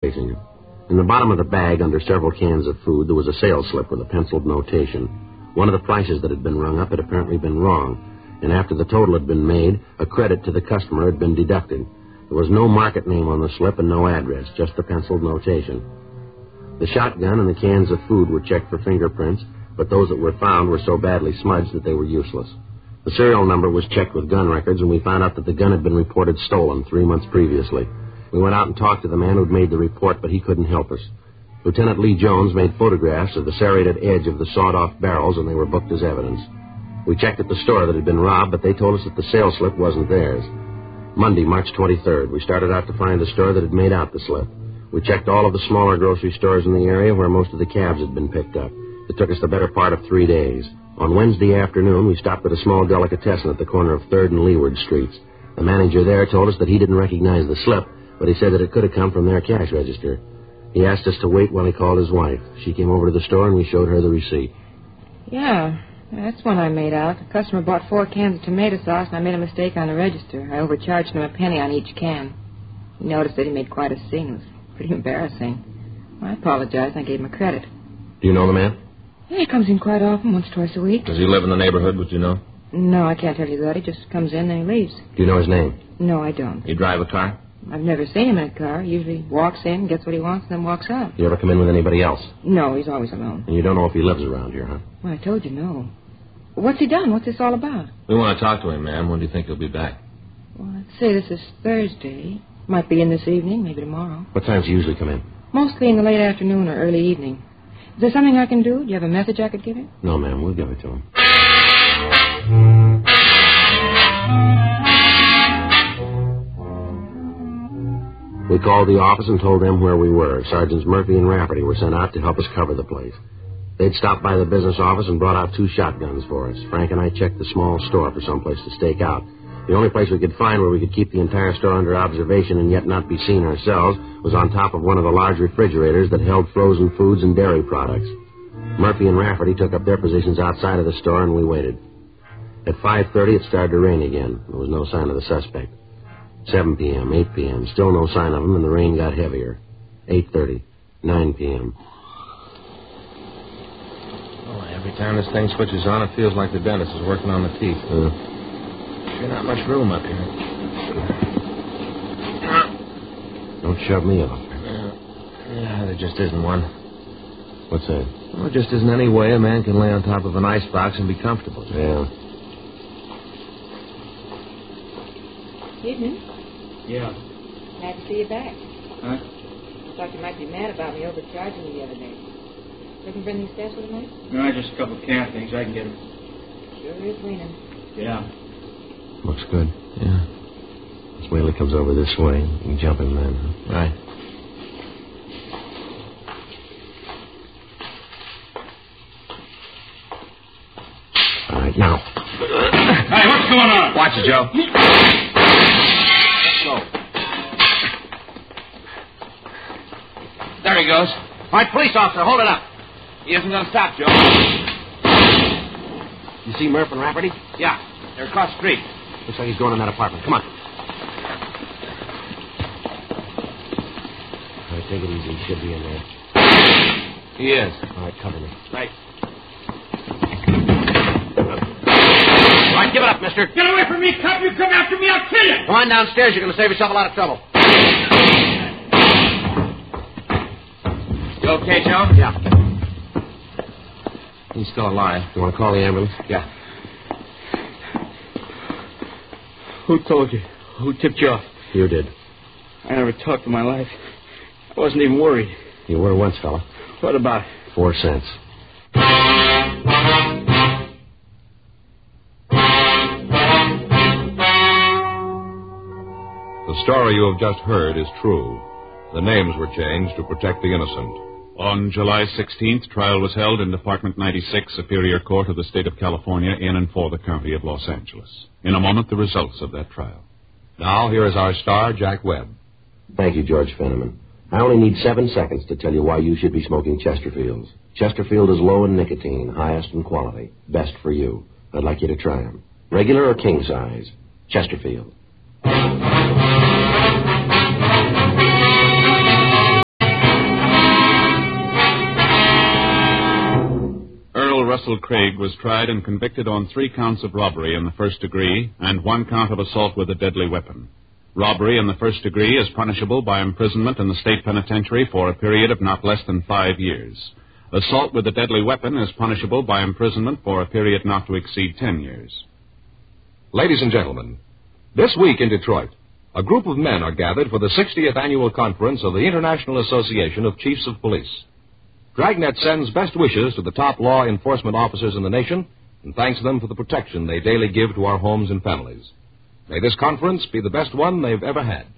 facing it. In the bottom of the bag, under several cans of food, there was a sales slip with a penciled notation. One of the prices that had been rung up had apparently been wrong, and after the total had been made, a credit to the customer had been deducted. There was no market name on the slip and no address, just the penciled notation. The shotgun and the cans of food were checked for fingerprints, but those that were found were so badly smudged that they were useless. The serial number was checked with gun records, and we found out that the gun had been reported stolen 3 months previously. We went out and talked to the man who'd made the report, but he couldn't help us. Lieutenant Lee Jones made photographs of the serrated edge of the sawed-off barrels, and they were booked as evidence. We checked at the store that had been robbed, but they told us that the sales slip wasn't theirs. Monday, March 23rd, we started out to find the store that had made out the slip. We checked all of the smaller grocery stores in the area where most of the cabs had been picked up. It took us the better part of 3 days. On Wednesday afternoon, we stopped at a small delicatessen at the corner of 3rd and Leeward Streets. The manager there told us that he didn't recognize the slip, but he said that it could have come from their cash register. He asked us to wait while he called his wife. She came over to the store, and we showed her the receipt. Yeah, that's one I made out. The customer bought 4 cans of tomato sauce, and I made a mistake on the register. I overcharged him a penny on each can. He noticed that he made quite a scene. It was pretty embarrassing. I apologized, and I gave him a credit. Do you know the man? Yeah, he comes in quite often, once, twice a week. Does he live in the neighborhood, would you know? No, I can't tell you that. He just comes in and he leaves. Do you know his name? No, I don't. You drive a car? I've never seen him in a car. He usually walks in, gets what he wants, and then walks out. You ever come in with anybody else? No, he's always alone. And you don't know if he lives around here, huh? Well, I told you no. What's he done? What's this all about? We want to talk to him, ma'am. When do you think he'll be back? Well, let's say this is Thursday. Might be in this evening, maybe tomorrow. What times do you usually come in? Mostly in the late afternoon or early evening. Is there something I can do? Do you have a message I could give him? No, ma'am. We'll give it to him. We called the office and told them where we were. Sergeants Murphy and Rafferty were sent out to help us cover the place. They'd stopped by the business office and brought out 2 shotguns for us. Frank and I checked the small store for someplace to stake out. The only place we could find where we could keep the entire store under observation and yet not be seen ourselves was on top of one of the large refrigerators that held frozen foods and dairy products. Murphy and Rafferty took up their positions outside of the store, and we waited. At 5:30, it started to rain again. There was no sign of the suspect. 7 p.m., 8 p.m., still no sign of him, and the rain got heavier. 8:30, 9 p.m. Oh, every time this thing switches on, it feels like the dentist is working on the teeth. Sure not much room up here. Don't shove me off. Yeah, there just isn't one. What's that? Well, there just isn't any way a man can lay on top of an icebox and be comfortable. Yeah. Evening. Yeah. Glad to see you back. Huh? Thought you might be mad about me overcharging you the other day. Looking for any steps with tonight? No, just a couple of can things. I can get them. Sure is raining. Yeah. Looks good. Yeah. Let's wait till he comes over this way. You can jump him then. Huh? Right. All right, now. Hey, what's going on? Watch it, Joe. Let's go. There he goes. All right, police officer, hold it up. He isn't going to stop, Joe. You see Murph and Rafferty? Yeah, they're across the street. Looks like he's going in that apartment. Come on. All right, take it easy. He should be in there. He is. All right, cover me. Right. All right, give it up, mister. Get away from me, cop. You come after me, I'll kill you. Come on downstairs. You're going to save yourself a lot of trouble. You okay, Joe? Yeah. He's still alive. You want to call the ambulance? Yeah. Who told you? Who tipped you off? You did. I never talked in my life. I wasn't even worried. You were once, fella. What about it? 4 cents. The story you have just heard is true. The names were changed to protect the innocent. On July 16th, trial was held in Department 96, Superior Court of the State of California, in and for the County of Los Angeles. In a moment, the results of that trial. Now, here is our star, Jack Webb. Thank you, George Fenneman. I only need 7 seconds to tell you why you should be smoking Chesterfields. Chesterfield is low in nicotine, highest in quality, best for you. I'd like you to try them. Regular or king size? Chesterfield. Russell Craig was tried and convicted on 3 counts of robbery in the first degree and 1 count of assault with a deadly weapon. Robbery in the first degree is punishable by imprisonment in the state penitentiary for a period of not less than 5 years. Assault with a deadly weapon is punishable by imprisonment for a period not to exceed 10 years. Ladies and gentlemen, this week in Detroit, a group of men are gathered for the 60th annual conference of the International Association of Chiefs of Police. Dragnet sends best wishes to the top law enforcement officers in the nation and thanks them for the protection they daily give to our homes and families. May this conference be the best one they've ever had.